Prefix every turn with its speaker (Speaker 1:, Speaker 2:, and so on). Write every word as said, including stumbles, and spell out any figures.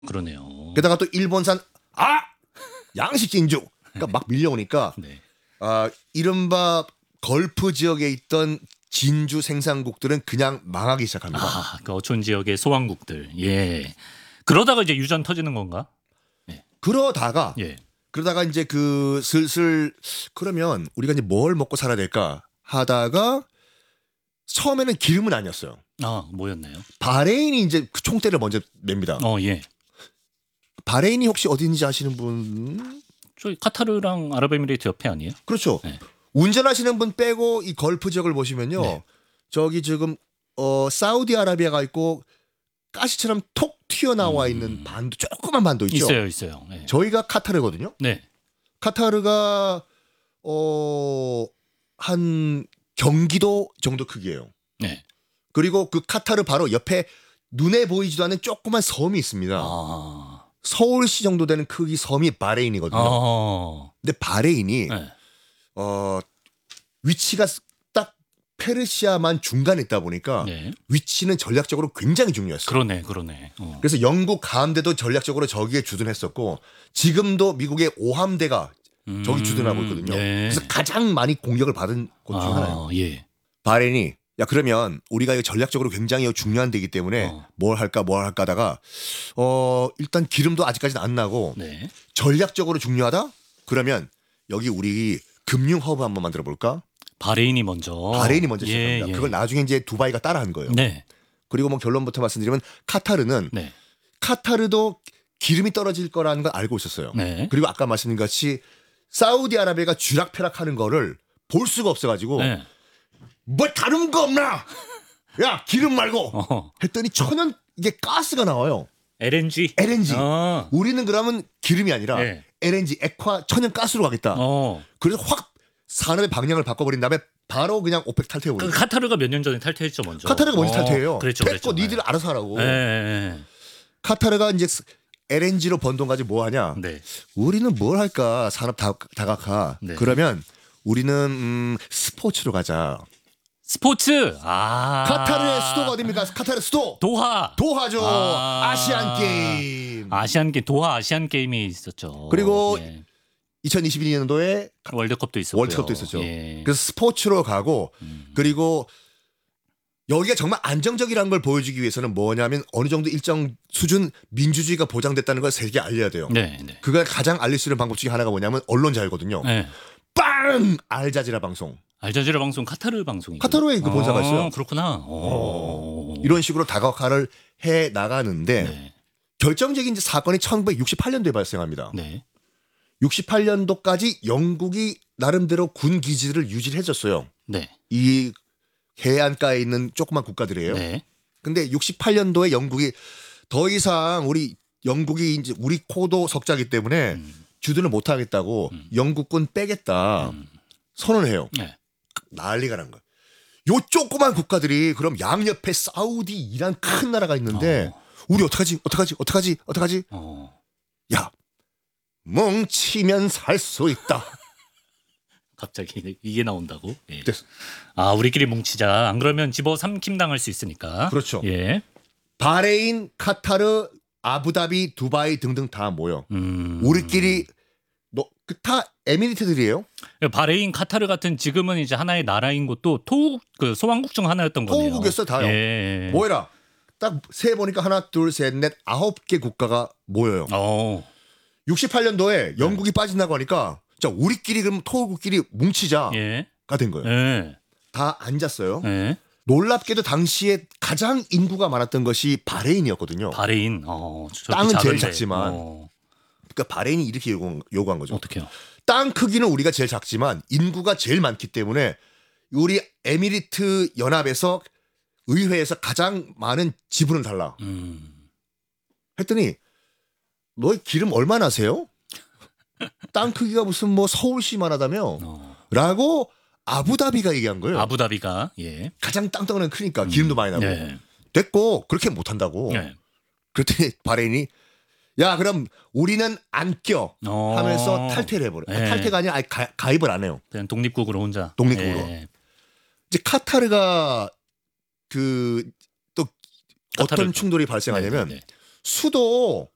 Speaker 1: 그러네요.
Speaker 2: 게다가 또 일본산 아 양식 진주 그러니까 막 밀려오니까
Speaker 1: 네.
Speaker 2: 아 이른바 걸프 지역에 있던 진주 생산국들은 그냥 망하기 시작합니다.
Speaker 1: 아, 그 어촌 지역의 소왕국들. 예. 그러다가 이제 유전 터지는 건가?
Speaker 2: 그러다가
Speaker 1: 예.
Speaker 2: 그러다가 이제 그 슬슬 그러면 우리가 이제 뭘 먹고 살아야 될까 하다가 처음에는 기름은 아니었어요.
Speaker 1: 아, 뭐였나요?
Speaker 2: 바레인이 이제 그 총대를 먼저 냅니다.
Speaker 1: 어, 예.
Speaker 2: 바레인이 혹시 어딘지 아시는 분?
Speaker 1: 저희 카타르랑 아랍에미레이트 옆에 아니에요?
Speaker 2: 그렇죠.
Speaker 1: 네.
Speaker 2: 운전하시는 분 빼고 이 걸프 지역을 보시면요.
Speaker 1: 네.
Speaker 2: 저기 지금 어 사우디아라비아가 있고 가시처럼 톡 튀어나와
Speaker 1: 음.
Speaker 2: 있는 반도 조그만 반도 있죠.
Speaker 1: 있어요, 있어요. 네.
Speaker 2: 저희가 카타르거든요.
Speaker 1: 네.
Speaker 2: 카타르가 어 한 경기도 정도 크기예요.
Speaker 1: 네.
Speaker 2: 그리고 그 카타르 바로 옆에 눈에 보이지도 않는 조그만 섬이 있습니다.
Speaker 1: 아.
Speaker 2: 서울시 정도 되는 크기 섬이 바레인이거든요.
Speaker 1: 아.
Speaker 2: 근데 바레인이
Speaker 1: 네.
Speaker 2: 어 위치가 딱 페르시아만 중간에 있다 보니까
Speaker 1: 네.
Speaker 2: 위치는 전략적으로 굉장히 중요했어요.
Speaker 1: 그러네, 그러네. 어.
Speaker 2: 그래서 영국 가함대도 전략적으로 저기에 주둔했었고 지금도 미국의 오함대가 저기
Speaker 1: 음.
Speaker 2: 주둔하고 있거든요.
Speaker 1: 네.
Speaker 2: 그래서 가장 많이 공격을 받은 곳 중
Speaker 1: 아,
Speaker 2: 하나예요.
Speaker 1: 예.
Speaker 2: 바레인이 야 그러면 우리가 이거 전략적으로 굉장히 중요한 데이기 때문에
Speaker 1: 어.
Speaker 2: 뭘 할까 뭘 할까 하다가 어 일단 기름도 아직까지는 안 나고
Speaker 1: 네.
Speaker 2: 전략적으로 중요하다? 그러면 여기 우리 금융 허브 한번 만들어 볼까?
Speaker 1: 바레인이 먼저.
Speaker 2: 바레인이 먼저
Speaker 1: 예,
Speaker 2: 시작합니다.
Speaker 1: 예.
Speaker 2: 그걸 나중에 이제 두바이가 따라한 거예요.
Speaker 1: 네.
Speaker 2: 그리고 뭐 결론부터 말씀드리면 카타르는
Speaker 1: 네.
Speaker 2: 카타르도 기름이 떨어질 거라는 걸 알고 있었어요.
Speaker 1: 네.
Speaker 2: 그리고 아까 말씀드린 같이 사우디아라비아가 쥐락펴락하는 거를 볼 수가 없어가지고
Speaker 1: 네.
Speaker 2: 뭐 다른 거 없나? 야 기름 말고
Speaker 1: 어.
Speaker 2: 했더니 천연 이게 가스가 나와요.
Speaker 1: 엘엔지.
Speaker 2: 엘엔지.
Speaker 1: 어.
Speaker 2: 우리는 그러면 기름이 아니라
Speaker 1: 네.
Speaker 2: 엘엔지 액화 천연 가스로 가겠다.
Speaker 1: 어.
Speaker 2: 그래서 확 산업의 방향을 바꿔버린 다음에 바로 그냥 오펙
Speaker 1: 그
Speaker 2: 탈퇴해버려요.
Speaker 1: 카타르가 몇 년 전에 탈퇴했죠, 먼저.
Speaker 2: 카타르가 먼저
Speaker 1: 어.
Speaker 2: 탈퇴해요.
Speaker 1: 그랬죠,
Speaker 2: 됐고
Speaker 1: 그랬죠.
Speaker 2: 니들 알아서 하라고.
Speaker 1: 네. 네.
Speaker 2: 카타르가 이제 엘엔지로 번 돈 가지고 뭐 하냐?
Speaker 1: 네.
Speaker 2: 우리는 뭘 할까? 산업 다, 다각화.
Speaker 1: 네.
Speaker 2: 그러면 우리는 음, 스포츠로 가자.
Speaker 1: 스포츠. 아.
Speaker 2: 카타르의 수도가 어디입니까? 카타르 수도.
Speaker 1: 도하.
Speaker 2: 도하죠.
Speaker 1: 아.
Speaker 2: 아시안 게임.
Speaker 1: 아시안 게임 도하 아시안 게임이 있었죠.
Speaker 2: 그리고
Speaker 1: 예.
Speaker 2: 이천이십이 년도에
Speaker 1: 월드컵도 있었고요.
Speaker 2: 월드컵도 있었죠.
Speaker 1: 예.
Speaker 2: 그래서 스포츠로 가고
Speaker 1: 음.
Speaker 2: 그리고 여기가 정말 안정적이라는 걸 보여주기 위해서는 뭐냐면 어느 정도 일정 수준 민주주의가 보장됐다는 걸 세계에 알려야 돼요.
Speaker 1: 네, 네.
Speaker 2: 그걸 가장 알릴 수 있는 방법 중에 하나가 뭐냐면 언론 자유거든요.
Speaker 1: 네.
Speaker 2: 빵! 알자지라 방송.
Speaker 1: 알자지라 방송 카타르 방송이
Speaker 2: 카타르에 그 본사가
Speaker 1: 어,
Speaker 2: 있어요.
Speaker 1: 그렇구나. 어.
Speaker 2: 이런 식으로 다각화를 해 나가는데
Speaker 1: 네.
Speaker 2: 결정적인 이제 사건이 천구백육십팔 년도에 발생합니다.
Speaker 1: 네.
Speaker 2: 육십팔 년도까지 영국이 나름대로 군 기지를 유지해줬어요.
Speaker 1: 네.
Speaker 2: 이 해안가에 있는 조그만 국가들이에요.
Speaker 1: 네.
Speaker 2: 근데 육십팔 년도에 영국이 더 이상 우리 영국이 이제 우리 코도 석자기 때문에
Speaker 1: 음.
Speaker 2: 주둔을 못 하겠다고
Speaker 1: 음.
Speaker 2: 영국군 빼겠다
Speaker 1: 음.
Speaker 2: 선언을 해요.
Speaker 1: 네.
Speaker 2: 난리가 난 거야. 요 조그만 국가들이 그럼 양옆에 사우디, 이란 큰 나라가 있는데
Speaker 1: 어.
Speaker 2: 우리 어떡하지? 어떡하지? 어떡하지? 어떡하지?
Speaker 1: 어.
Speaker 2: 야, 뭉치면 살 수 있다.
Speaker 1: 갑자기 이게 나온다고? 예.
Speaker 2: 됐어.
Speaker 1: 아, 우리끼리 뭉치자. 안 그러면 집어 삼킴 당할 수 있으니까.
Speaker 2: 그렇죠.
Speaker 1: 예.
Speaker 2: 바레인, 카타르, 아부다비, 두바이 등등 다 모여.
Speaker 1: 음.
Speaker 2: 우리끼리 너다 에미리트들이에요.
Speaker 1: 바레인, 카타르 같은 지금은 이제 하나의 나라인 것도 토국 그 소왕국 중 하나였던 거네요.
Speaker 2: 토국이었어 다요.
Speaker 1: 예.
Speaker 2: 뭐해라. 딱 세 보니까 하나, 둘, 셋, 넷, 아홉 개 국가가 모여요.
Speaker 1: 어.
Speaker 2: 육십팔 년도에 영국이 빠진다고 하니까 자 우리끼리 그럼 토국끼리 뭉치자가
Speaker 1: 예.
Speaker 2: 된 거예요.
Speaker 1: 예.
Speaker 2: 다 앉았어요.
Speaker 1: 예.
Speaker 2: 놀랍게도 당시에 가장 인구가 많았던 것이 바레인이었거든요.
Speaker 1: 바레인. 어. 저렇게
Speaker 2: 땅은 제일
Speaker 1: 작은데.
Speaker 2: 작지만.
Speaker 1: 어.
Speaker 2: 그러니까 바레인이 이렇게 요구한, 요구한 거죠.
Speaker 1: 어떻게요?
Speaker 2: 땅 크기는 우리가 제일 작지만 인구가 제일 많기 때문에 우리 에미리트 연합에서 의회에서 가장 많은 지분을 달라.
Speaker 1: 음.
Speaker 2: 했더니 너 기름 얼마나 세요? 땅 크기가 무슨 뭐 서울시만 하다며?
Speaker 1: 어.
Speaker 2: 라고 아부다비가 얘기한 거예요.
Speaker 1: 아부다비가 예.
Speaker 2: 가장 땅덩어리는 크니까 기름도 많이 나고.
Speaker 1: 네.
Speaker 2: 됐고 그렇게 못한다고.
Speaker 1: 네.
Speaker 2: 그랬더니 바레인이 야 그럼 우리는 안 껴
Speaker 1: 어.
Speaker 2: 하면서 탈퇴를 해버려.
Speaker 1: 네.
Speaker 2: 탈퇴가 아니라 아예 가, 가입을 안 해요.
Speaker 1: 그냥 독립국으로 혼자.
Speaker 2: 독립국으로.
Speaker 1: 예.
Speaker 2: 이제 카타르가 그 또
Speaker 1: 카타르.
Speaker 2: 어떤 충돌이 발생하냐면
Speaker 1: 네, 네, 네.
Speaker 2: 수도